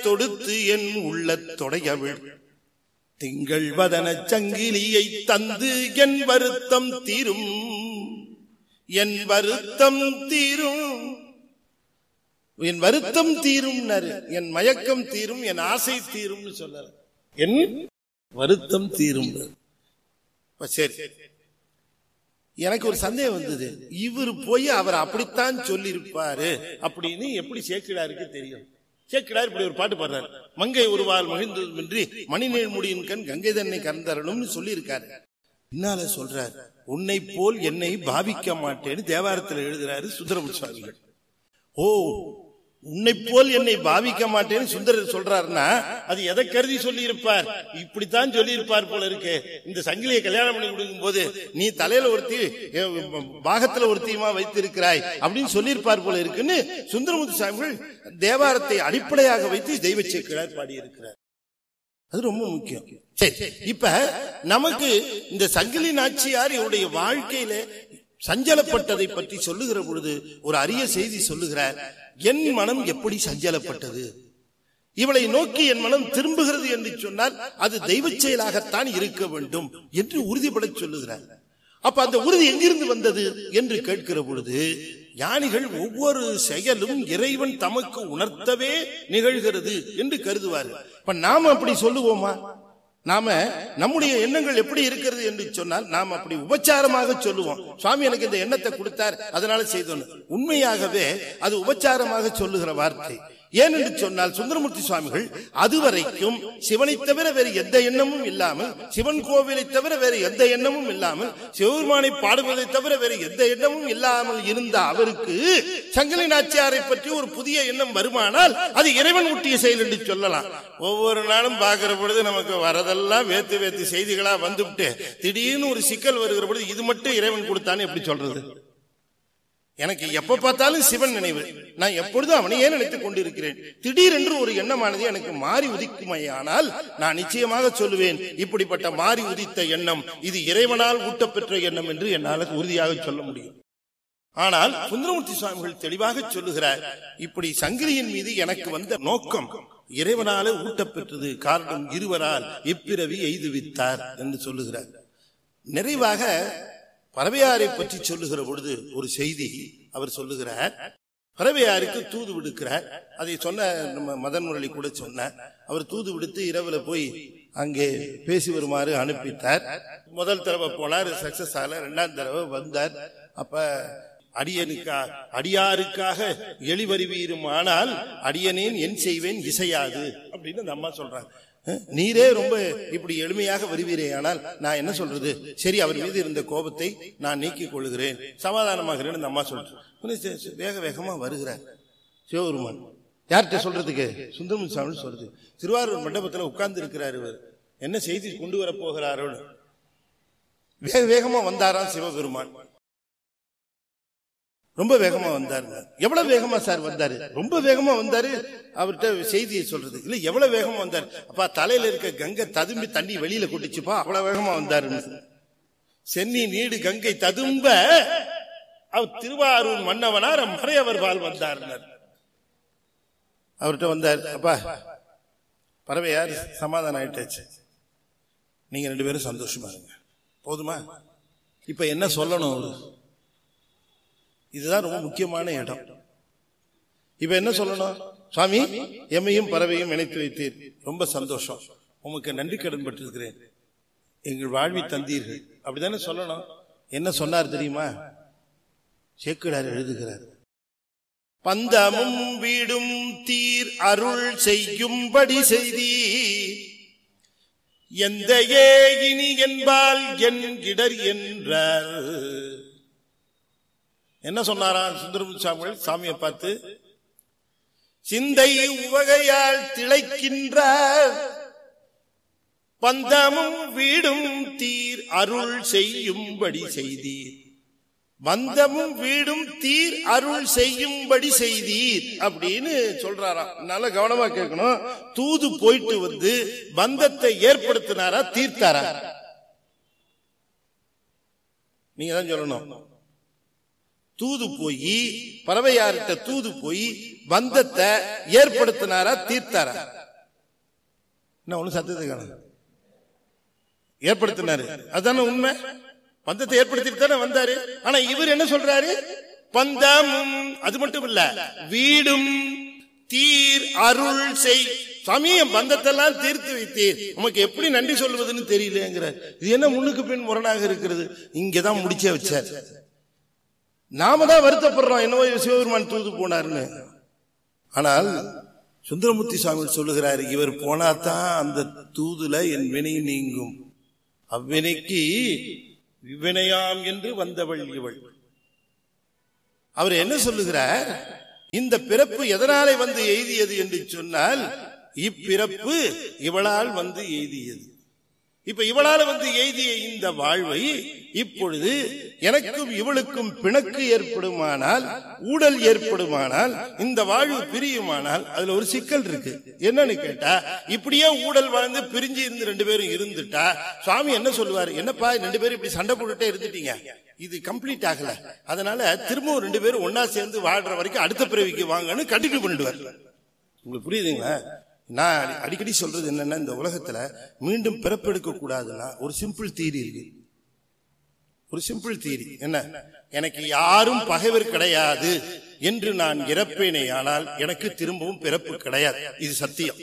தொடுத்து என் உள்ள தொடையவிழ் திங்கள் வதன சங்கிலியை தந்து என் வருத்தம் தீரும், என் வருத்தம் தீரும், என் வருத்தம் தீரும், என் மயக்கம் தீரும், என் ஆசை தீரும் சொல்ல, என் வருத்தம் தீரும். சரி, எனக்கு ஒரு சந்தேகம் வந்தது. இவர் போய் அவர் அப்படித்தான் சொல்லி இருப்பாரு அப்படின்னு எப்படி சேக்கிழாருக்கு தெரியும்? சேக்கிழார் இப்படி ஒரு பாட்டு பாடுறாரு, மங்கை ஒருவாள் மகிழ்ந்ததுமின்றி மணிநேழ் முடியின் கண் கங்கை தன்னை கறந்தரணும்னு சொல்லி இருக்காரு. பின்னால சொல்றாரு, உன்னை போல் என்னை பாவிக்க மாட்டேன்னு தேவாரத்தில் எழுதுறாரு சுந்தரமூர்த்தி சுவாமிகள். ஓ, உன்னை போல் என்னை பாவிக்க மாட்டேன்னு சுந்தரர் சொல்றாருன்னா அது எதை கருதி சொல்லி இருப்பார்? இப்படித்தான் சொல்லி இருப்பார் போல இருக்கு. இந்த சங்கிலியை கல்யாணம் பண்ணி கொடுக்கும் போது நீ தலையில ஒருத்தி பாகத்துல ஒருத்தியுமா வைத்திருக்கிறாய் அப்படின்னு சொல்லி இருப்பார் போல இருக்குன்னு சுந்தரமூர்த்தி சுவாமிகள் தேவாரத்தை அடிப்படையாக வைத்து தெய்வ சேக்கிழார் பாடியிருக்கிறார். அது ரொம்ப முக்கியம். சரி, இப்ப நமக்கு இந்த சங்கிலி நாச்சியார் இவருடைய வாழ்க்கையில சஞ்சலப்பட்டதை பற்றி சொல்லுகிற பொழுது ஒரு அரிய செய்தி சொல்லுகிறார். என் மனம் எப்படி சஞ்சலப்பட்டது, இவளை நோக்கி என் மனம் திரும்புகிறது என்று சொன்னால் அது தெய்வ செயலாகத்தான் இருக்க வேண்டும் என்று உறுதிபட சொல்லுகிறார். அப்ப அந்த உறுதி எங்கிருந்து வந்தது என்று கேட்கிற பொழுது ஞானிகள் ஒவ்வொரு செயலும் இறைவன் தமக்கு உணர்த்தவே நிகழ்கிறது என்று கருதுவார்கள். இப்ப நாம அப்படி சொல்லுவோமா? நாம நம்முடைய எண்ணங்கள் எப்படி இருக்கிறது என்று சொன்னால் நாம் அப்படி உபச்சாரமாக சொல்லுவோம், சுவாமி எனக்கு இந்த எண்ணத்தை கொடுத்தார் அதனால செய்தோம். உண்மையாகவே அது உபச்சாரமாக சொல்லுகிற வார்த்தை. ஏனென்று சொன்னால் சுந்தரமூர்த்தி சுவாமிகள் அதுவரைக்கும் சிவனை தவிர வேறு எந்த எண்ணமும் இல்லாமல், சிவன் கோவிலை தவிர வேறு எந்த எண்ணமும் இல்லாமல், சிவபெருமானை பாடுவதை தவிர வேறு எந்த எண்ணமும் இல்லாமல் இருந்த அவருக்கு சங்கிலி நாச்சியாரை பற்றி ஒரு புதிய எண்ணம் வருமானால் அது இறைவன் ஊட்டிய செயல் என்று சொல்லலாம். ஒவ்வொரு நாளும் பார்க்கிற பொழுது நமக்கு வரதெல்லாம் வேத்து வேத்து செய்திகளா வந்துவிட்டு திடீர்னு ஒரு சிக்கல் வருகிற பொழுது இது மட்டும் இறைவன் கொடுத்தான்னு எப்படி சொல்றது? எனக்கு எப்ப பார்த்தாலும் சிவன் நினைவு, நான் எப்பொழுதும் அவனையே நினைத்துக் கொண்டிருக்கிறேன். திடீரென்று ஒரு எண்ணமானது எனக்கு மாறி உதிக்குமையானால் நான் நிச்சயமாக சொல்லுவேன், இப்படிப்பட்ட மாறி உதித்த எண்ணம் இது இறைவனால் ஊட்டப்பெற்ற எண்ணம் என்று என்னால் உறுதியாக சொல்ல முடியும். ஆனால் சுந்தரமூர்த்தி சுவாமிகள் தெளிவாக சொல்லுகிறார், இப்படி சங்கிலியின் மீது எனக்கு வந்த நோக்கம் இறைவனால ஊட்டப்பெற்றது, காரணம் இருவரால் இப்பிறவி எய்துவித்தார் என்று சொல்லுகிறார். நிறைவாக பரவையாரை பற்றி சொல்லுகிற பொழுது ஒரு செய்தி அவர் சொல்லுகிறார். பரவையாருக்கு தூது விடுக்கிறார். அதை சொன்ன நம்ம மதன் முரளி கூட சொன்னார். அவர் தூது விடுத்து இரவுல போய் அங்கே பேசி வருமாறு அனுப்பித்தார். முதல் தடவை போனார், சக்சஸ் ஆகல. இரண்டாம் தடவை வந்தார். அப்ப அடியாருக்காக எளிவருவீரும், ஆனால் அடியனேன் என் செய்வேன் இசையாது அப்படின்னு அந்த அம்மா சொல்றாங்க. நீரே ரொம்ப இப்படி எளிமையாக வருவீரே, ஆனால் நான் என்ன சொல்றது? சரி, அவர் மீது இருந்த கோபத்தை நான் நீக்கிக் கொள்கிறேன், சமாதானமாகிறேன் அந்த அம்மா சொல்றேன். வேக வேகமா வருகிறார் சிவபெருமான். யார்கிட்ட சொல்றதுக்கு? சுந்தரமூர்த்தி சுவாமி சொல்றது. திருவாரூர் மண்டபத்தில் உட்கார்ந்து இருக்கிறார். இவர் என்ன செய்தி கொண்டு வர போகிறாரோ வேக வேகமா வந்தாராம் சிவபெருமான். ரொம்ப வேகமா வந்தாரு. எவ்வளவு வேகமா சார் வந்தாரு? ரொம்ப வேகமா வந்தாரு. அவர்கிட்ட செய்தியை சொல்றது இல்ல, எவ்வளவு வேகமா வந்தாரு? அப்பா தலையில இருக்க கங்கை ததும்பி தண்ணி வெளியில கொட்டிச்சுப்பா, அவ்வளவு வேகமா வந்தாரு. சென்னி நீடு கங்கை ததும்ப அவர் திருவாரூர் மன்னவனார் மறையவர் பால் வந்தார். அவர்கிட்ட வந்தார். அப்பா பறவையார் சமாதானம் ஆயிட்டாச்சு, நீங்க ரெண்டு பேரும் சந்தோஷமா இருங்க, போதுமா? இப்ப என்ன சொல்லணும்? இதுதான் ரொம்ப முக்கியமான இடம். இப்ப என்ன சொல்லணும்? சுவாமி, எம்மையும் பறவையும் இணைத்து வைத்தீர், ரொம்ப சந்தோஷம், உமக்கு நன்றி கடன் பட்டிருக்கிறேன், எங்கள் வாழ்வி தந்தீர்கள், அப்படித்தானே சொல்லணும். என்ன சொன்னார் தெரியுமா? சேக்கிழார் எழுதுகிறார், பந்தமும் வீடும் தீர் அருள் செய்யும்படி செய்தீர், எந்த இனி என்பால் என் கிடர் என்றார். என்ன சொன்னாரா சுந்தரமூர்த்தி சுவாமிகள் சாமியை பார்த்து? சிந்தை உவகையால் திளைக்கின்றார், பந்தமும் வீடும் தீர் அருள் செய்யும்படி செய்தீர், பந்தமும் வீடும் தீர் அருள் செய்யும்படி செய்தீர் அப்படின்னு சொல்றாராம். நல்ல கவனமா கேட்கணும். தூது போயிட்டு வந்து பந்தத்தை ஏற்படுத்தினாரா தீர்த்தாரா? நீங்க தான் சொல்லணும். தூது போய் பறவையார்கிட்ட தூது போய் பந்தத்தை ஏற்படுத்தினாரா தீர்த்தாரா? என்ன ஒண்ணு சத்தத்துக்கான ஏற்படுத்தினாரு, அதுதானே உண்மை. பந்தத்தை ஏற்படுத்திட்டு தானே வந்தாரு. ஆனா இவர் என்ன சொல்றாரு? பந்தமும் அது மட்டும் இல்ல, வீடும் தீர் அருள் செய். சமயம் பந்தத்தெல்லாம் தீர்த்து வைத்தீர், நமக்கு எப்படி நன்றி சொல்வதுன்னு தெரியலங்கிறார். இது என்ன முன்னுக்கு பின் முரணாக இருக்கிறது? இங்கதான் முடிச்சே வச்சார். நாம தான் வருத்தப்படுறோம், என்னவோ சிவபெருமான் தூது போனார்னு. ஆனால் சுந்தரமூர்த்தி சுவாமி சொல்லுகிறார், இவர் போனாதான் அந்த தூதுல என் வினை நீங்கும். அவ்வினைக்கு விவினையாம் என்று வந்தவள் இவள். அவர் என்ன சொல்லுகிறார்? இந்த பிறப்பு எதனாலே வந்து எய்தியது என்று சொன்னால், இப்பிறப்பு இவளால் வந்து எய்தியது. இப்ப இவளால் வந்து எய்திய இந்த வாழ்வை இப்பொழுது எனக்கும் இவளுக்கும் பிணக்கு ஏற்படுமானால், ஊடல் ஏற்படுமானால், இந்த வாழ்வு பிரியுமானால் அதுல ஒரு சிக்கல் இருக்கு. என்னன்னு கேட்டா, இப்படியே ஊடல் வாழ்ந்து பிரிஞ்சு இருந்து ரெண்டு பேரும் இருந்துட்டா சுவாமி என்ன சொல்லுவாரு? என்னப்பா ரெண்டு பேரும் இப்படி சண்டை போட்டுட்டே இருந்துட்டீங்க, இது கம்ப்ளீட் ஆகல, அதனால திரும்பவும் ரெண்டு பேரும் ஒன்னா சேர்ந்து வாழ்ற வரைக்கும் அடுத்த பிறவிக்கு வாங்கன்னு கண்டினியூ பண்ணிடுவார். உங்களுக்கு புரியுதுங்களா? நான் அடிக்கடி சொல்றது என்னன்னா, இந்த உலகத்துல மீண்டும் பிறப்பெடுக்க கூடாதுன்னா ஒரு சிம்பிள் தியரி இருக்கு. ஒரு சிம்பிள் தியரி என்ன? எனக்கு யாரும் பகைவர் கிடையாது என்று நான் இறப்பேனே, ஆனால் எனக்கு திரும்பவும் பிறப்பு கிடையாது. இது சத்தியம்.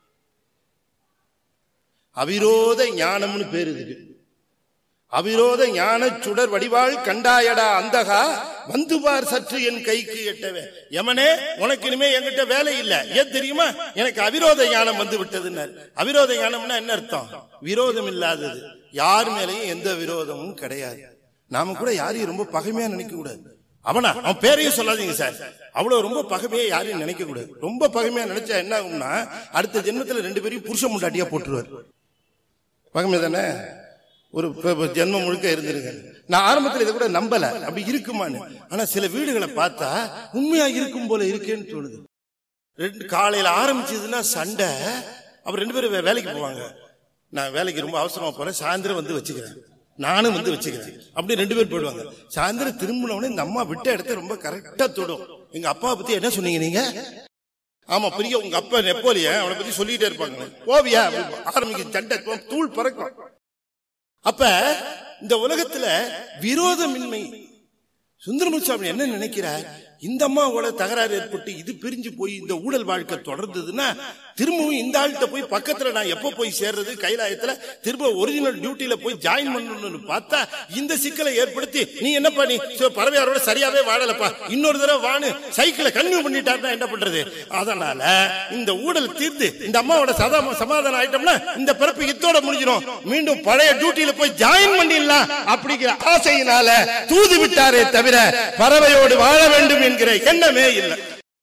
அவிரோத ஞானம்னு பேரு இதுக்கு. அவிரோத ஞான சுடர் வடிவாள் கண்டாயடா அந்தகா வந்துபார் சற்று என் கைக்கு எட்டவே. யமனே, உனக்கு இனிமே என்கிட்ட வேலை இல்ல. ஏன் தெரியுமா? எனக்கு அவிரோத ஞானம் வந்து விட்டதுன்னு. அவிரோத ஞானம்னா என்ன அர்த்தம்? விரோதம் இல்லாதது, யார் மேலையும் எந்த விரோதமும் கிடையாது. நாம கூட யாரையும் ரொம்ப பகைமையா நினைக்க கூடாது. அவன் பேரையும் சொல்லாதீங்க சார், அவ்வளவு ரொம்ப பகைமையா யாரையும் நினைக்க கூடாது. ரொம்ப பகைமையா நினைச்சா என்ன ஆகும்னா, அடுத்த ஜென்மத்துல ரெண்டு பேரையும் புருஷ முண்டாட்டியா போட்டுருவார். பகைமை தானே, ஒரு ஜென்மம் முழுக்க இருந்திருக்க. நான் ஆரம்பத்தில் இதை கூட நம்பல, அப்படி இருக்குமான்னு. ஆனா சில வீடுகளை பார்த்தா உண்மையா இருக்கும் போல இருக்கேன்னு தோணுது. காலையில ஆரம்பிச்சதுன்னா சண்டை, அப்புறம் ரெண்டு பேரும் வேலைக்கு போவாங்க. நான் வேலைக்கு ரொம்ப அவசரமா போறேன், சாயந்தரம் வந்து வச்சுக்கிறேன், நானும் வந்து வச்சுக்கிறேன், அப்படி ரெண்டு பேர் போயிடுவாங்க. சாயந்தரம் திரும்பினவனே இந்த அம்மா விட்ட இடத்த ரொம்ப கரெக்டா தொடும். எங்க அப்பா பத்தி என்ன சொன்னீங்க நீங்க? ஆமா பெரிய உங்க அப்பா நெப்போலியன், அவனை பத்தி சொல்லிட்டே இருப்பாங்க. போவியா ஆரம்பிக்க சண்டை, தூள் பறக்கும். அப்ப இந்த உலகத்துல விரோதமின்மை. சுந்தரமூர்த்தி சுவாமி என்ன நினைக்கிறார்? இந்த அம்மாவோட தகராறு ஏற்பட்டு இது பிரிஞ்சு போய் இந்த ஊழல் வாழ்க்கை தொடர்ந்ததுன்னா திரும்பவும் இந்த ஆள்கிட்ட போய் பக்கத்துல நான் எப்ப போய் சேர்றது, கைலாயத்துல திரும்ப ஒரிஜினல் டியூட்டியில போய் ஜாயின் பண்ணணும்னு பார்த்தா இந்த சிக்கலை ஏற்படுத்தி, நீ என்னப்பா நீ பறவையாரோட சரியாவே வாழலப்பா, இன்னொரு தடவை வான்னு சைக்கிளை கன்வியூ பண்ணிட்டாருன்னா என்ன பண்றது? அதனால இந்த ஊழல் தீர்த்து இந்த அம்மாவோட சமாதானம் ஆயிட்டோம்னா இந்த பிறப்பு இத்தோட முடிஞ்சிடும், மீண்டும் பழைய டியூட்டியில போய் ஜாயின் பண்ணிடலாம் அப்படிங்கிற ஆசையினால தூது விட்டாரே தவிர பறவையோடு வாழ வேண்டும் என்கிற எண்ணமே இல்லை.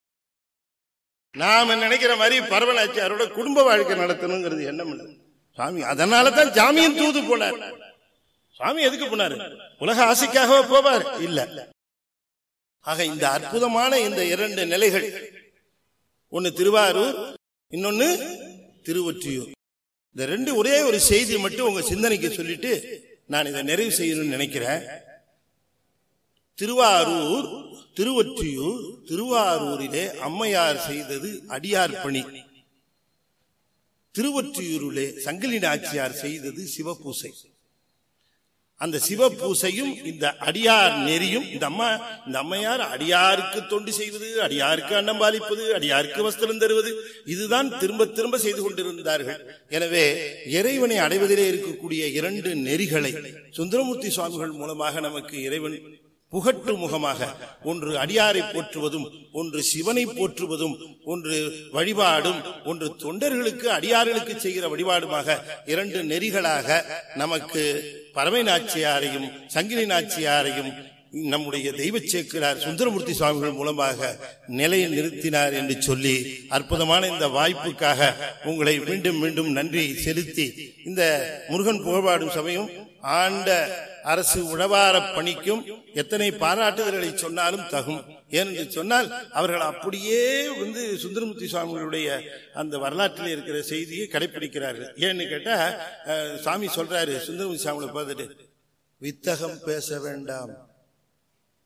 நாம நினைக்கிற மாதிரி பரவலாச்சியாரோட குடும்ப வாழ்க்கை நடத்தணுங்கிறது எண்ணம் இல்லை சுவாமி. அதனாலதான் ஜாமியம் தூது போனார். சுவாமி எதுக்கு போனாரு? உலக ஆசைக்காக போவார் இல்ல. ஆக இந்த அற்புதமான இந்த இரண்டு நிலைகள், ஒன்னு திருவாரூர், இன்னொன்னு திருவொற்றியூர். இந்த ரெண்டு ஒரே ஒரு செய்தி மட்டும் உங்க சிந்தனைக்கு சொல்லிட்டு நான் இதை நிறைவு செய்யணும்னு நினைக்கிறேன். திருவாரூர், திருவொற்றியூர். திருவாரூரிலே அம்மையார் செய்தது அடியார் பணி. திருவொற்றியூரிலே சங்கிலி நாச்சியார் செய்தது சிவபூசை. அந்த சிவபூசையும் இந்த அடியார் நெறியும், இந்த அம்மையார் அடியாருக்கு தொண்டு செய்வது, அடியாருக்கு அன்னம்பாலிப்பது, அடியாருக்கு வஸ்திரம் தருவது, இதுதான் திரும்ப திரும்ப செய்து கொண்டிருந்தார்கள். எனவே இறைவனை அடைவதிலே இருக்கக்கூடிய இரண்டு நெறிகளை சுந்தரமூர்த்தி சுவாமிகள் மூலமாக நமக்கு இறைவன் புகட்டு முகமாக, ஒன்று அடியாரை போற்றுவதும், ஒன்று சிவனை போற்றுவதும், ஒன்று வழிபாடும், ஒன்று தொண்டர்களுக்கு அடியார்களுக்கு செய்கிற வழிபாடுமாக இரண்டு நெறிகளாக நமக்கு பரமை நாச்சியாரையும் சங்கிலி நாச்சியாரையும் நம்முடைய தெய்வ சேக்கிழார் சுந்தரமூர்த்தி சுவாமிகள் மூலமாக நிலையை நிறுத்தினார் என்று சொல்லி அற்புதமான இந்த வாய்ப்புக்காக உங்களை மீண்டும் மீண்டும் நன்றி செலுத்தி, இந்த முருகன் புகழ்பாடும் சமயம் ஆண்ட அரசு உழவார பணிக்கும் எத்தனை பாராட்டுதல்களை சொன்னாலும் தகும். ஏனென்று சொன்னால் அவர்கள் அப்படியே சுந்தரமூர்த்தி சுவாமிகளுடைய அந்த வரலாற்றில் இருக்கிற செய்தியை கடைபிடிக்கிறார்கள். ஏன்னு கேட்டா சாமி சொல்றாரு சுந்தரமூர்த்தி சுவாமிகளை பார்த்துட்டு, வித்தகம் பேச வேண்டாம்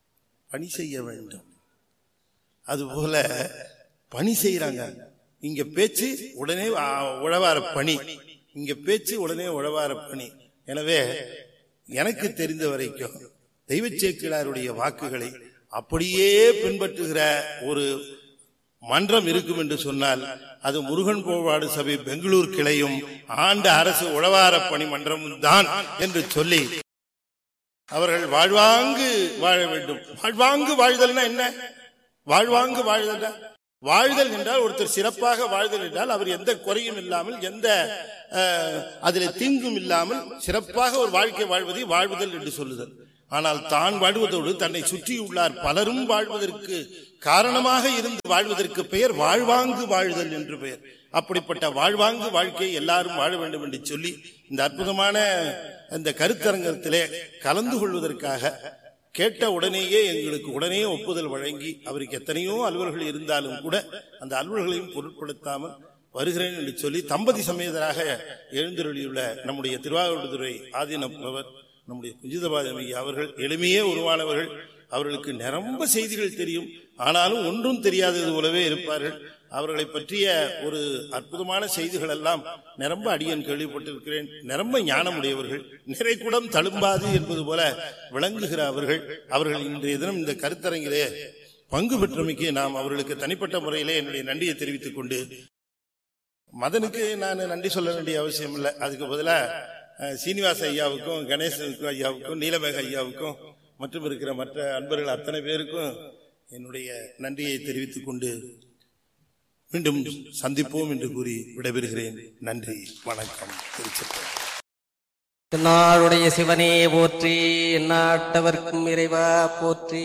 பணி செய்ய வேண்டும். அதுபோல பணி செய்யறாங்க. இங்க பேச்சு உடனே உழவார பணி, இங்க பேச்சு உடனே உழவார பணி. எனவே எனக்கு தெரிந்த வரைக்கும் தெய்வ சேக்கிழாருடைய வாக்குகளை அப்படியே பின்பற்றுகிற ஒரு மன்றம் இருக்கும் என்று சொன்னால் அது முருகன் போவாடு சபை பெங்களூர் கிளையும் ஆண்ட அரசு உழவார பணி மன்றமும் தான் என்று சொல்லி அவர்கள் வாழ்வாங்கு வாழ வேண்டும். வாழ்வாங்கு வாழ்தல்னா என்ன? வாழ்வாங்கு வாழ்தல் வாழ்தல் என்றால் ஒருத்தர் சிறப்பாக வாழ்தல் என்றால் அவர் எந்த குறையும் இல்லாமல், எந்த அதில் தீங்கும் இல்லாமல் சிறப்பாக ஒரு வாழ்க்கை வாழ்வதை வாழ்வுதல் என்று சொல்லுதல். ஆனால் தான் வாழ்வதோடு தன்னை சுற்றியுள்ளார் பலரும் வாழ்வதற்கு காரணமாக இருந்து வாழ்வதற்கு பெயர் வாழ்வாங்கு வாழ்தல் என்று பெயர். அப்படிப்பட்ட வாழ்வாங்கு வாழ்க்கையை எல்லாரும் வாழ வேண்டும் என்று சொல்லி இந்த அற்புதமான இந்த கருத்தரங்கத்திலே கலந்து கொள்வதற்காக கேட்ட உடனேயே எங்களுக்கு உடனே ஒப்புதல் வழங்கி, அவருக்கு எத்தனையோ அலுவல்கள் இருந்தாலும் கூட அந்த அலுவல்களையும் பொருட்படுத்தாமல் வருகிறேன் என்று சொல்லி தம்பதி சமேதராக எழுந்தருளியுள்ள நம்முடைய திருவாவடுதுறை ஆதீனப்பவர் நம்முடைய குஞ்சிதபாதம் அவர்கள் எளிமையே உருவானவர்கள். அவர்களுக்கு நிரம்ப செய்திகள் தெரியும், ஆனாலும் ஒன்றும் தெரியாதது போலவே இருப்பார்கள். அவர்களை பற்றிய ஒரு அற்புதமான செய்திகள் எல்லாம் நிரம்ப அடியன் கேள்விப்பட்டிருக்கிறேன். நிரம்ப ஞானமுடையவர்கள், நிறைகுடம் தழும்பாது என்பது போல விளங்குகிற அவர்கள் இன்றைய தினம் இந்த கருத்தரங்கிலே பங்கு பெற்றமைக்கு நாம் அவர்களுக்கு தனிப்பட்ட முறையிலே என்னுடைய நன்றியை தெரிவித்துக் கொண்டு, மதனுக்கு நான் நன்றி சொல்ல வேண்டிய அவசியம் இல்லை. அதுக்கு பதிலாக சீனிவாச ஐயாவுக்கும் கணேசனுக்கும் ஐயாவுக்கும் நீலமேக ஐயாவுக்கும் மற்றும் இருக்கிற மற்ற அன்பர்கள் அத்தனை பேருக்கும் என்னுடைய நன்றியை தெரிவித்துக் கொண்டு மீண்டும் சந்திப்போம் என்று கூறி விடைபெறுகிறேன். நன்றி, வணக்கம். நாளுடைய சிவனே போற்றி, எந்நாட்டவர்க்கும் இறைவா போற்றி.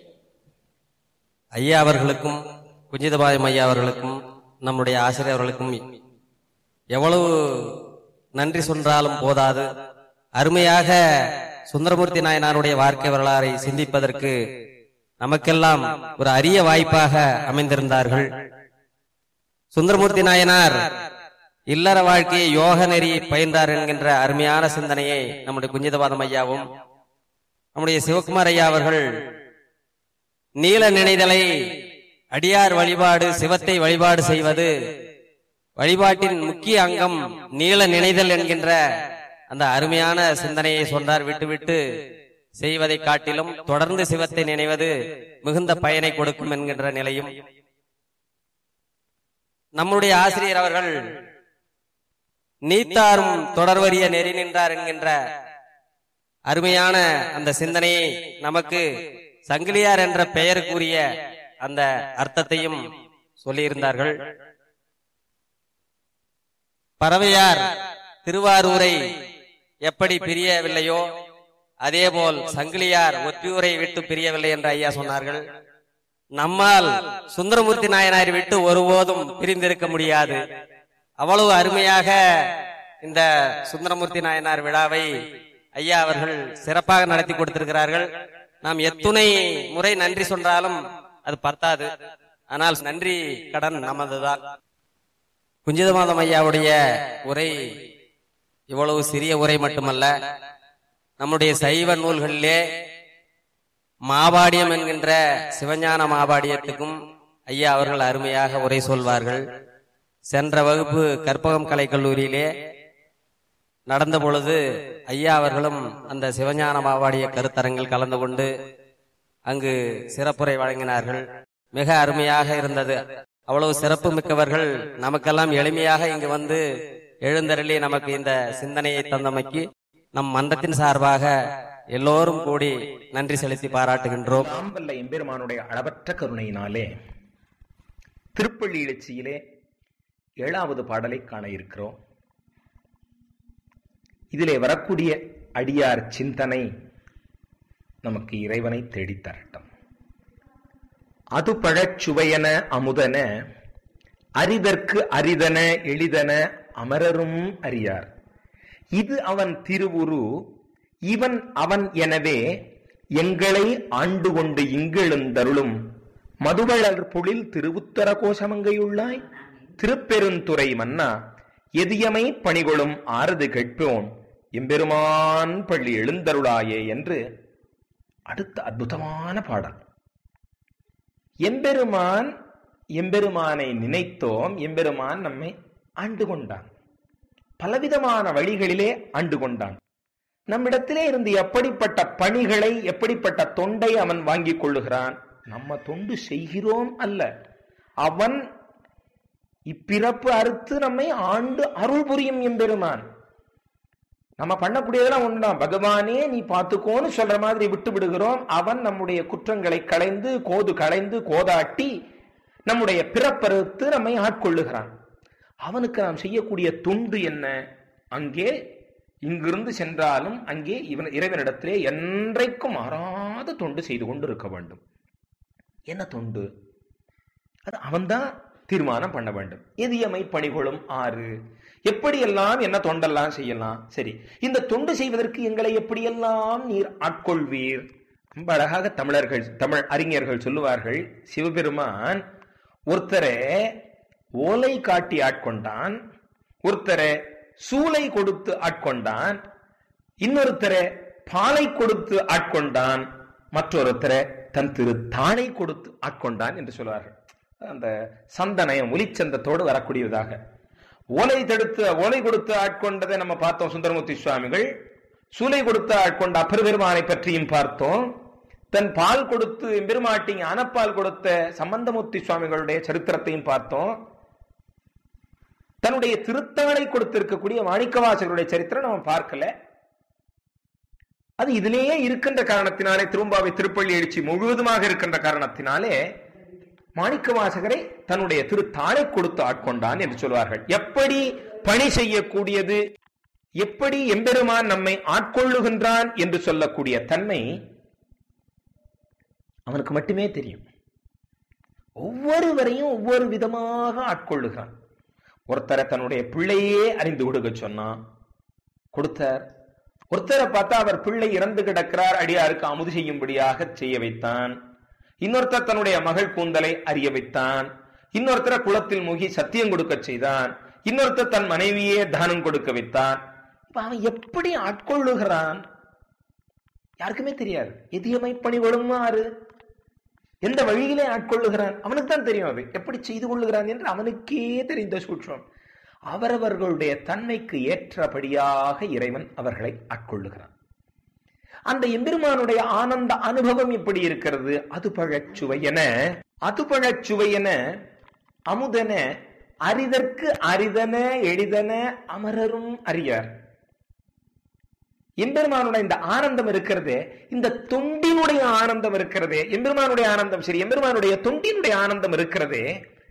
ஐயா அவர்களுக்கும் குஞ்சிதபாயம் ஐயா அவர்களுக்கும் நம்முடைய ஆசிரியர் அவர்களுக்கும் எவ்வளவு நன்றி சொன்னாலும் போதாது. அருமையாக சுந்தரமூர்த்தி நாயனாருடைய வாழ்க்கை வரலாறை சிந்திப்பதற்கு நமக்கெல்லாம் ஒரு அரிய வாய்ப்பாக அமைந்திருந்தார்கள். சுந்தரமூர்த்தி நாயனார் இல்லற வாழ்க்கையை யோக நெறி பயின்றார் என்கின்ற அருமையான சிந்தனையை நம்முடைய குஞ்சிதபாதம் ஐயாவும் நம்முடைய சிவகுமார் ஐயா அவர்கள் நீல நினைதலை அடியார் வழிபாடு, சிவத்தை வழிபாடு செய்வது, வழிபாட்டின் முக்கிய அங்கம் நீல நினைதல் என்கின்ற அந்த அருமையான சிந்தனையை சொன்னார். விட்டுவிட்டு செய்வதை காட்டிலும் தொடர்ந்து சிவத்தை நினைவது மிகுந்த பயனை கொடுக்கும் என்கின்ற நிலையும் நம்முடைய ஆசிரியர் அவர்கள் நீத்தாரும் தொடர்வரிய நெறி நின்றார் என்கின்ற அருமையான அந்த சிந்தனையை நமக்கு சங்கிலியார் என்ற பெயருக்குரிய அந்த அர்த்தத்தையும் சொல்லியிருந்தார்கள். பறவையார் திருவாரூரை எப்படி பிரியவில்லையோ அதேபோல் சங்கிலியார் ஒற்றியூரை விட்டு பிரியவில்லை என்று ஐயா சொன்னார்கள். நம்மால் சுந்தரமூர்த்தி நாயனாரை விட்டு ஒருபோதும் பிரிந்திருக்க முடியாது. அவ்வளவு அருமையாக இந்த சுந்தரமூர்த்தி நாயனார் விழாவை ஐயா அவர்கள் சிறப்பாக நடத்தி கொடுத்திருக்கிறார்கள். நாம் எத்துணை முறை நன்றி சொன்னாலும் அது பத்தாது. ஆனால் நன்றி கடன் நமதுதான். குஞ்சிதபாதம் ஐயாவுடைய உரை இவ்வளவு சிறிய உரை மட்டுமல்ல, நம்முடைய சைவ நூல்களிலே மாபாடியம் என்கின்ற சிவஞான மாபாடியத்துக்கும் ஐயா அவர்கள் அருமையாக உரை சொல்வார்கள். சென்ற வகுப்பு கற்பகம் கலை கல்லூரியிலே நடந்த பொழுது ஐயா அவர்களும் அந்த சிவஞான மாபாடிய கருத்தரங்கில் கலந்து கொண்டு அங்கு சிறப்புரை வழங்கினார்கள். மிக அருமையாக இருந்தது. அவ்வளவு சிறப்பு மிக்கவர்கள் நமக்கெல்லாம் எளிமையாக இங்கு வந்து எழுந்தருளி நமக்கு இந்த சிந்தனையை தந்தமைக்கு நம் மன்றத்தின் சார்பாக எல்லோரும் கூடி நன்றி செலுத்தி பாராட்டுகின்றோம். ஆம்பல்ல எம்பெருமானுடைய அளவற்ற கருணையினாலே திருப்பள்ளி எழுச்சியிலே 7வது பாடலை காண இருக்கிறோம். இதிலே வரக்கூடிய அடியார் சிந்தனை நமக்கு இறைவனை தேடித்தரட்டும். அது பழச்சுவையன அமுதன அரிதற்கு அரிதன எளிதன அமரரும் அறியார். இது அவன் திருவுரு, இவன் அவன் எனவே எங்களை ஆண்டு கொண்டு இங்கெழுந்தருளும் மதுவளர் பொழில் திருவுத்தர கோஷமங்கையுள்ளாய் திருப்பெருந்துறை மன்னா எதியமை பணிகொளும் ஆரது கேட்போன் எம்பெருமான் பள்ளி எழுந்தருளாயே என்று அடுத்த அற்புதமான பாடல். எம்பெருமானை நினைத்தோம், எம்பெருமான் நம்மை ஆண்டு கொண்டான், பலவிதமான வழிகளிலே ஆண்டு கொண்டான். நம்மிடத்திலே இருந்து எப்படிப்பட்ட பணிகளை, எப்படிப்பட்ட தொண்டை அவன் வாங்கிக் கொள்ளுகிறான். நம்ம தொண்டு செய்கிறோம் அல்ல, அவன் இப்பிறப்பு அறுத்து நம்மை ஆண்டு அருள் புரியும் எம்பெருமான். நம்ம பண்ணக்கூடியதெல்லாம் ஒண்ணுதான், பகவானே நீ பார்த்துக்கோன்னு சொல்ற மாதிரி விட்டு விடுகிறோம். அவன் நம்முடைய குற்றங்களை களைந்து கோதாட்டி நம்முடைய பிறப்பறுத்து நம்மை ஆட்கொள்ளுகிறான். அவனுக்கு நாம் செய்யக்கூடிய தொண்டு என்ன? அங்கே இங்கிருந்து சென்றாலும் அங்கே இறைவனிடத்திலே என்றைக்கும் மாறாத தொண்டு செய்து கொண்டு இருக்க வேண்டும். என்ன தொண்டு? அது அவன்தான் தீர்மானம் பண்ண வேண்டும். எதியமை பணிகளும் 6 எப்படியெல்லாம் என்ன தொண்டெல்லாம் செய்யலாம். சரி, இந்த தொண்டு செய்வதற்கு எங்களை எப்படியெல்லாம் நீர் ஆட்கொள்வீர்? ரொம்ப அழகாக தமிழ் அறிஞர்கள் சொல்லுவார்கள். சிவபெருமான் ஒருத்தரை ஓலை காட்டி ஆட்கொண்டான், ஒருத்தரை சூளை கொடுத்து ஆட்கொண்டான், இன்னொருத்தரை பாலை கொடுத்து ஆட்கொண்டான், மற்றொருத்தரை தன் திரு தாளை கொடுத்து ஆட்கொண்டான் என்று சொல்வார்கள். அந்த சந்தனயம் ஒலிச்சந்தத்தோடு வரக்கூடியதாக ஓலை கொடுத்து ஆட்கொண்டதை நம்ம பார்த்தோம் சுந்தரமூர்த்தி சுவாமிகள். சூளை கொடுத்து ஆட்கொண்ட அப்பெருமானை பற்றியும் பார்த்தோம். தன் பால் கொடுத்து எம்பெருமாட்டி ஞானப்பால் கொடுத்த சம்பந்தமூர்த்தி சுவாமிகளுடைய சரித்திரத்தையும் பார்த்தோம். தன்னுடைய திருத்தாளை கொடுத்திருக்கக்கூடிய மாணிக்கவாசகருடைய சரித்திரம் நம்ம பார்க்கல. அது இதிலேயே இருக்கின்ற காரணத்தினாலே, திரும்பாவை திருப்பள்ளி எழுச்சி முழுவதுமாக இருக்கின்ற காரணத்தினாலே மாணிக்கவாசகரை தன்னுடைய திருத்தாளை கொடுத்து ஆட்கொண்டான் என்று சொல்வார்கள். எப்படி பணி செய்யக்கூடியது, எப்படி எம்பெருமான் நம்மை ஆட்கொள்ளுகின்றான் என்று சொல்லக்கூடிய தன்மை அவனுக்கு மட்டுமே தெரியும். ஒவ்வொருவரையும் ஒவ்வொரு விதமாக ஆட்கொள்ளுகிறான். ஒருத்தரை தன்னுடைய பிள்ளையே அறிந்து கொடுக்க சொன்னான், கொடுத்தார். ஒருத்தரை பார்த்தா அவர் பிள்ளை இறந்து கிடக்கிறார், அடியாருக்கு அமுது செய்யும்படியாக செய்ய வைத்தான். இன்னொருத்தர் தன்னுடைய மகள் கூந்தலை அறிய வைத்தான். இன்னொருத்தரை குளத்தில் மூழ்கி சத்தியம் கொடுக்க செய்தான். இன்னொருத்தர் தன் மனைவியே தானம் கொடுக்க வைத்தான். அவன் எப்படி ஆட்கொள்ளுகிறான் யாருக்குமே தெரியாது. எதியமை பணிகளும் 6 எந்த வழியிலே ஆட்கொள்ளுகிறான் அவனுக்கு தான் தெரியும். அது எப்படி செய்து கொள்ளுகிறான் என்று அவனுக்கே தெரிந்த சூட்சம். அவரவர்களுடைய தன்மைக்கு ஏற்றபடியாக இறைவன் அவர்களை ஆட்கொள்ளுகிறான். அந்த எம்பெருமானுடைய ஆனந்த அனுபவம் எப்படி இருக்கிறது? அது பழச்சுவையென அமுதன அரிதற்கு அரிதன எளிதன அமரரும் அறியார். எம்பெருமானுடைய இந்த ஆனந்தம் இருக்கிறதே, இந்த தொண்டினுடைய ஆனந்தம் இருக்கிறதே, எம்பெருமானுடைய ஆனந்தம் சரி, எம்பெருமானுடைய தொண்டினுடைய ஆனந்தம் இருக்கிறதே,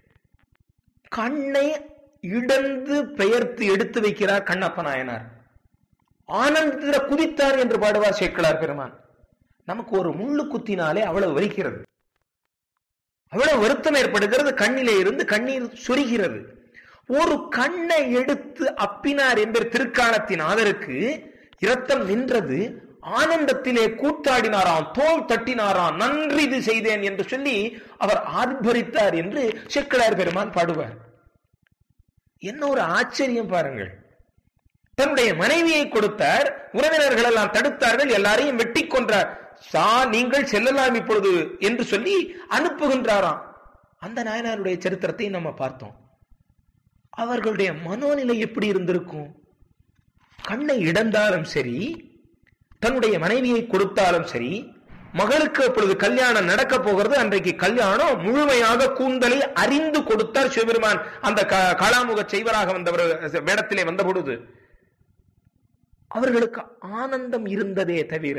கண்ணை இடந்து பெயர்த்து எடுத்து வைக்கிறார் கண்ணப்ப நாயனார். ஆனந்தத்தில் குதித்தார் என்று பாடுவார் சேக்கிழார் பெருமான். நமக்கு ஒரு முள்ளு குத்தினாலே அவ்வளவு வலிக்கிறது, அவ்வளவு வருத்தம் ஏற்படுகிறது, கண்ணிலே இருந்து கண்ணீர் சொரிகிறது. ஒரு கண்ணை எடுத்து அப்பினார் என்ற திருக்காலத்தின் ஆதருக்கு இரத்தம் நின்றது. ஆனந்தத்திலே கூத்தாடினாராம், தோல் தட்டினாராம், நன்றி இது செய்தேன் என்று சொல்லி அவர் ஆர்ப்பரித்தார் என்று சேக்கிழார் பெருமான் பாடுவார். என்ன ஒரு ஆச்சரியம் பாருங்கள். தன்னுடைய மனைவியை கொடுத்தார், உறவினர்கள் எல்லாம் தடுத்தார்கள், எல்லாரையும் வெட்டி கொன்றார். நீங்கள் செல்லலாம் இப்பொழுது என்று சொல்லி அனுப்புகின்றாராம். அந்த நாயனாருடைய சரித்திரத்தை நம்ம பார்த்தோம். அவர்களுடைய மனோநிலை எப்படி இருந்திருக்கும்? கண்ணை இடந்தாலும் சரி, தன்னுடைய மனைவியை கொடுத்தாலும் சரி, மகளுக்கு அப்பொழுது கல்யாணம் நடக்க போகிறது. அன்றைக்கு கல்யாணம் முழுமையாக கூந்தலை அறிந்து கொடுத்தார் சிவபெருமான். அந்த காளாமுக செய்வராக வந்தவர் வேடத்திலே வந்த பொழுது அவர்களுக்கு ஆனந்தம் இருந்ததே தவிர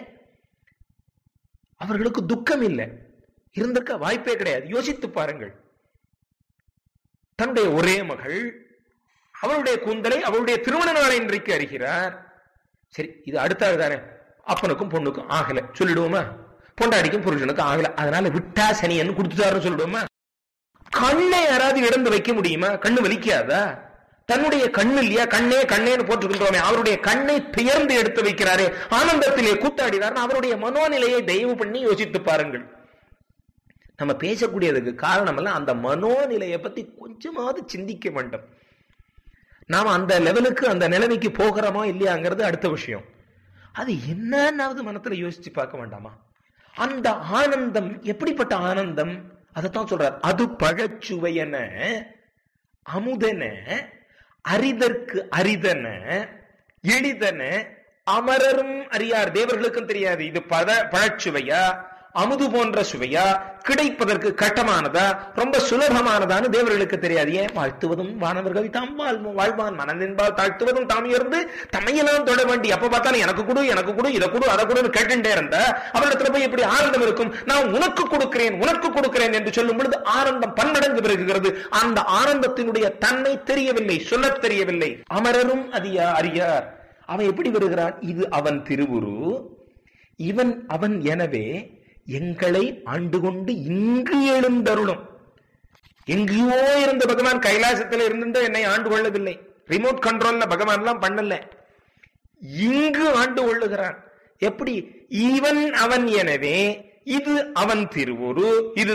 அவர்களுக்கு துக்கம் இல்லை, இருந்திருக்க வாய்ப்பே கிடையாது. யோசித்து பாருங்கள். தன்னுடைய ஒரே மகள் அவளுடைய கூந்தலை அவளுடைய திருமண நாளை இன்றைக்கு அறிகிறார். சரி, இது அடுத்தது தானே, அப்பனுக்கும் பொண்ணுக்கும் ஆகல சொல்லிடுவோமா, பொண்டாடிக்கும் புருஷனுக்கும் ஆகல, அதனால விட்டா சனியன்னு கொடுத்துட்டாருன்னு சொல்லிடுவோமா? கண்ணை யாராவது இடந்து வைக்க முடியுமா? கண்ணு வலிக்காதா? தன்னுடைய கண்ணு இல்லையா, கண்ணே கண்ணேன்னு போட்டுக்கின்றோமே, அவருடைய கண்ணை பெயர்ந்து எடுத்து வைக்கிறாரே, ஆனந்தத்திலே கூத்தாடினார். அவருடைய மனோநிலையை தயவு பண்ணி யோசித்து பாருங்கள். நம்ம பேசக்கூடியதுக்கு காரணம் எல்லாம் அந்த மனோநிலையை பத்தி கொஞ்சமாவது சிந்திக்க வேண்டும். நாம அந்த லெவலுக்கு அந்த நிலைமைக்கு போகிறோமா இல்லையாங்கிறது அடுத்த விஷயம். அது என்னன்னாவது மனத்துல யோசிச்சு பார்க்க வேண்டாமா? அந்த ஆனந்தம் எப்படிப்பட்ட ஆனந்தம்? அதத்தான் சொல்றார். அது பழச்சுவையன அமுதன அரிதற்கு அரிதன எளிதன அமரரும் அறியார். தேவர்களுக்கும் தெரியாது இது பழச்சுவையா அமுது போன்ற சுவையா, கிடைப்பதற்கு கட்டமானதா, ரொம்ப சுலபமானதான்னு தேவர்களுக்கு தெரியாது. ஏன்? வாழ்த்துவதும் வானவர்கள் தாம் வாழ்வான் மனதின்பால் தாழ்த்துவதும் தாம் இருந்து தமையெல்லாம் தொட வேண்டி அப்ப பார்த்தாலும் எனக்கு கொடு எனக்கு கொடு இதை கொடு அதை கொடுன்னு கேட்டுட்டே இருந்தா அவரிடத்துல போய் எப்படி ஆனந்தம் இருக்கும்? நான் உனக்கு கொடுக்கிறேன் என்று சொல்லும் பொழுது ஆனந்தம் பன்மடங்கு பெருகுகிறது. அந்த ஆனந்தத்தினுடைய தன்மை தெரியவில்லை, சொல்ல தெரியவில்லை. அமரரும் அறியார். அவன் எப்படி வருகிறான்? இது அவன் திருவுரு, இவன் அவன். எனவே எங்களை ஆண்டு கொண்டு இங்கு எழுந்தருளும். எங்கேயோ இருந்த பகவான் கைலாசத்தில் இருந்து என்னை ஆண்டு கொள்ளவில்லை. ரிமோட் கண்ட்ரோல்ல பகவான் எல்லாம் பண்ணல, இங்கு ஆண்டு கொள்ளுகிறான். எப்படி? இவன் அவன். எனவே இது அவன் திருவுரு, இது